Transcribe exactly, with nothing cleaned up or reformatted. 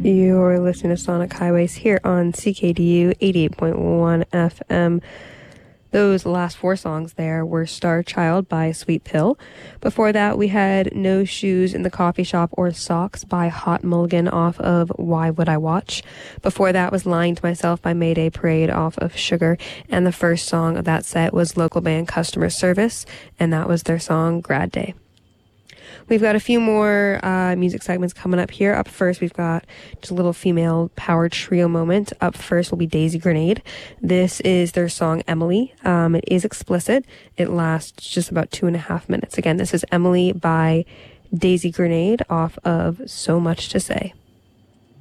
You're listening to Sonic Highways here on C K D U eighty-eight point one F M. Those last four songs there were Star Child by Sweet Pill. Before that, we had No Shoes in the Coffee Shop or Socks by Hot Mulligan off of Why Would I Watch. Before that was Lying to Myself by Mayday Parade off of Sugar. And the first song of that set was local band Customer Service, and that was their song Grad Day. We've got a few more uh, music segments coming up here. Up first, we've got just a little female power trio moment. Up first will be Daisy Grenade. This is their song Emily. Um, it is explicit. It lasts just about two and a half minutes. Again, this is Emily by Daisy Grenade off of So Much to Say.